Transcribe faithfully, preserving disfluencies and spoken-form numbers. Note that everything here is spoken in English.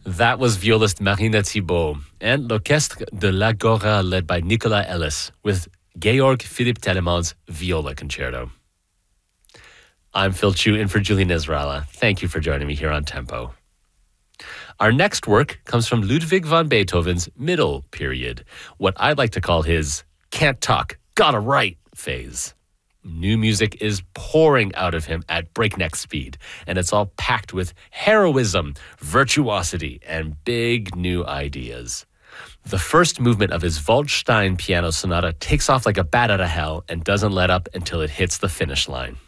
That was violist Marina Thibault and L'Orchestre de l'Agora led by Nicolas Ellis with Georg Philipp Telemann's Viola Concerto. I'm Phil Chu in for Julian Israela. Thank you for joining me here on Tempo. Our next work comes from Ludwig van Beethoven's middle period, what I'd like to call his can't talk, gotta write phase. New music is pouring out of him at breakneck speed, and it's all packed with heroism, virtuosity, and big new ideas. The first movement of his Waldstein piano sonata takes off like a bat out of hell and doesn't let up until it hits the finish line.